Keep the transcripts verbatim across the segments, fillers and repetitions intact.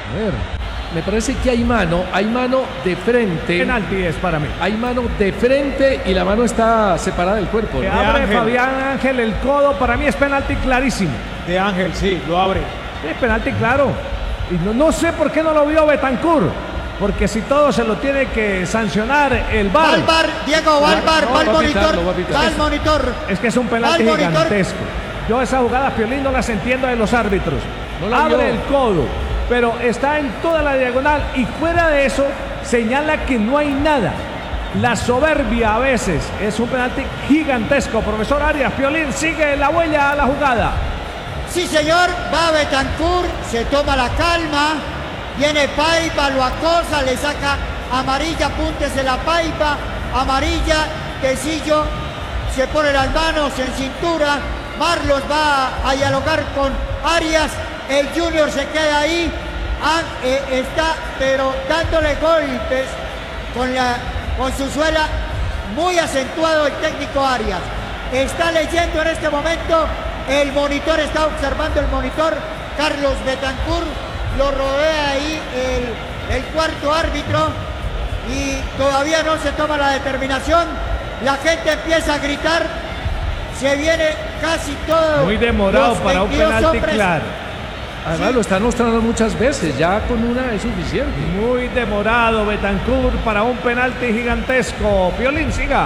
A ver, me parece que hay mano, hay mano de frente. Penalti es para mí. Hay mano de frente y la mano está separada del cuerpo, Que ¿no? abre Ángel. Fabián Ángel el codo, para mí es penalti clarísimo. De Ángel, sí, lo abre. Es penalti claro. Y no, no sé por qué no lo vio Betancur. Porque si todo se lo tiene que sancionar el Va V A al R. bar, Diego, va al bar, No, va al va a pitar, monitor, lo va a pitar. va al monitor. Es que es un penalti Al monitor. gigantesco. Yo esas jugadas, Piolín, no las entiendo de los árbitros. No la Abre vio. el codo, pero está en toda la diagonal y fuera de eso señala que no hay nada. La soberbia a veces es un penalti gigantesco. Profesor Arias, Piolín sigue la huella a la jugada. Sí, señor, va Betancur, se toma la calma, viene Paiva, lo acosa, le saca amarilla, apúntese la Paiva, amarilla, Tecillo, se pone las manos en cintura, Marlos va a dialogar con Arias, el Junior se queda ahí, ah, eh, está pero dándole golpes con, la, con su suela, muy acentuado el técnico Arias, está leyendo en este momento. El monitor está observando el monitor. Carlos Betancur lo rodea ahí el, el cuarto árbitro y todavía no se toma la determinación. La gente empieza a gritar. Se viene casi todo. Muy demorado los para un veintidós penalti hombres. claro. Además Sí. lo están mostrando muchas veces, ya con una es suficiente. Muy demorado Betancur para un penalti gigantesco. Piolín, siga.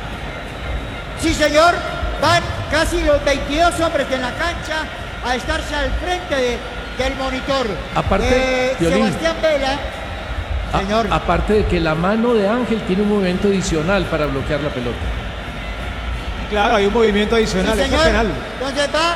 Sí, señor. Van casi los veintidós hombres en la cancha a estarse al frente de- del monitor. Aparte, Eh, Piolín. Sebastián Vela. A- Señor. aparte de que la mano de Ángel tiene un movimiento adicional para bloquear la pelota. Claro, hay un movimiento Sí, adicional, eso es señor. penal. Entonces va.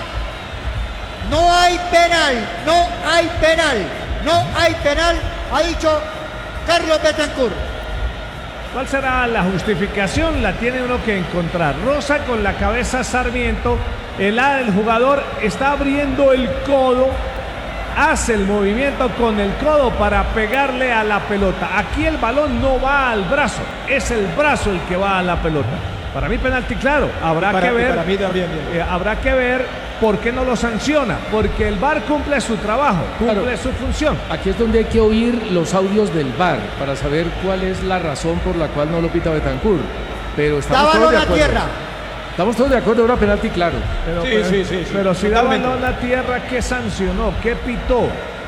No hay penal, no hay penal, no hay penal, ha dicho Carlos Betancur. ¿Cuál será la justificación? La tiene uno que encontrar. Rosa con la cabeza Sarmiento. El, el jugador está abriendo el codo. Hace el movimiento con el codo para pegarle a la pelota. Aquí el balón no va al brazo. Es el brazo el que va a la pelota. Para mí penalti claro. Habrá Para- que ver. para mí también, bien. eh, habrá que ver por qué no lo sanciona. Porque el V A R cumple su trabajo, cumple Claro. su función. Aquí es donde hay que oír los audios del V A R para saber cuál es la razón por la cual no lo pita Betancur. Pero Da estamos todos balón de a acuerdo. tierra. Estamos todos de acuerdo, ahora penalti claro. Pero, Sí, pero- sí, sí, sí, pero si da totalmente. balón a tierra, ¿qué sancionó? ¿Qué pitó?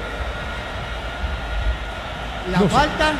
La No sé. falta.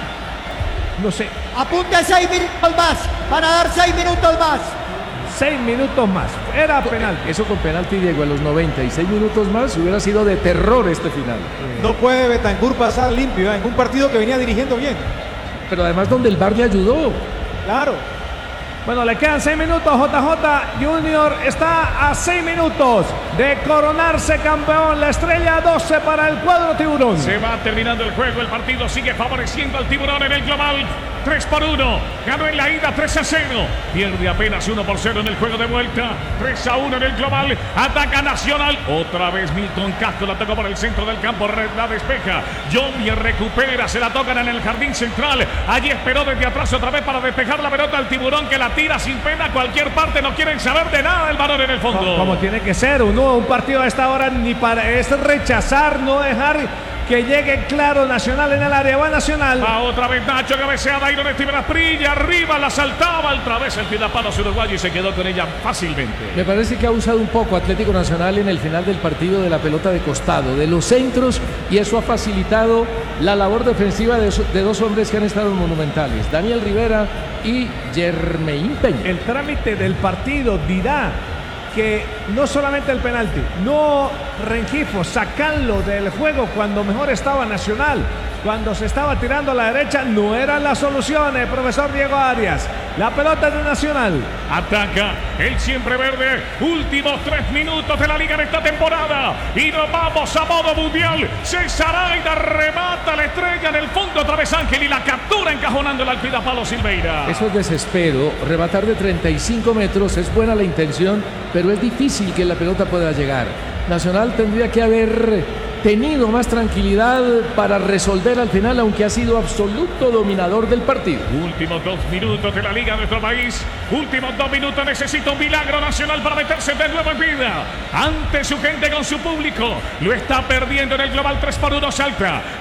No sé, Apunta seis minutos más. Van a dar seis minutos más. seis minutos más. Era penal. Eso con penalti, Diego, a los noventa y seis minutos más hubiera sido de terror este final. No puede Betancur pasar limpio ¿eh? en un partido que venía dirigiendo bien. Pero además donde el V A R le ayudó. Claro. Bueno, le quedan seis minutos. J J Junior está a seis minutos de coronarse campeón. La estrella doce para el cuadro tiburón. Se va terminando el juego, el partido sigue favoreciendo al tiburón en el global. tres por uno, ganó en la ida tres a cero, pierde apenas uno por cero en el juego de vuelta, tres a uno en el global, ataca Nacional, otra vez Milton Castro la tocó por el centro del campo, Red la despeja, Johnny recupera, se la tocan en el jardín central, allí esperó desde atrás otra vez para despejar la pelota al tiburón que la tira sin pena a cualquier parte, no quieren saber de nada el balón en el fondo. Como, como tiene que ser, uno, un partido a esta hora ni para es rechazar, no dejar que llegue claro Nacional en el área. Va Nacional. Va otra vez Nacho, cabeceada, Iron Steven Asprilla, arriba la saltaba, otra vez el tirapalos uruguayo y se quedó con ella fácilmente. Me parece que ha usado un poco Atlético Nacional en el final del partido de la pelota de costado, de los centros, y eso ha facilitado la labor defensiva de, so- de dos hombres que han estado monumentales, Daniel Rivera y Germain Peña. El trámite del partido dirá que no solamente el penalti, no Rengifo, sacarlo del juego cuando mejor estaba Nacional, cuando se estaba tirando a la derecha, no eran las soluciones, profesor Diego Arias. La pelota es de Nacional. Ataca el siempre verde. Últimos tres minutos de la liga en esta temporada. Y nos vamos a modo mundial. César Aida remata la estrella en el fondo. Otra vez Ángel y la captura encajonándola al Pidapalo Silveira. Eso es desespero. Rematar de treinta y cinco metros es buena la intención, pero es difícil que la pelota pueda llegar. Nacional tendría que haber tenido más tranquilidad para resolver al final, aunque ha sido absoluto dominador del partido. Últimos dos minutos de la liga de nuestro país. Últimos dos minutos. Necesita un milagro Nacional para meterse de nuevo en vida. Ante su gente con su público. Lo está perdiendo en el global tres por uno. Salta.